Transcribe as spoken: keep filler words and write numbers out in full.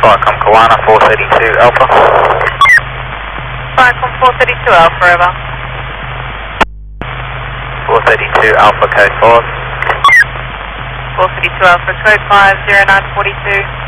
Viacom Kawana four thirty-two Alpha. Viacom four thirty-two Alpha, over. four thirty-two Alpha, code four. four thirty-two Alpha, code five, zero nine four two.